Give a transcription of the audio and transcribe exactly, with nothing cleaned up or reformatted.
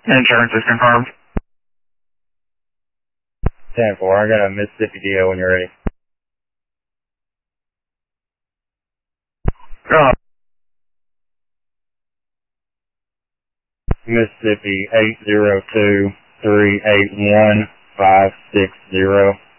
Insurance is confirmed. ten four, I got a Mississippi D O when you're ready. Uh, Mississippi eight zero two three eight one five six zero.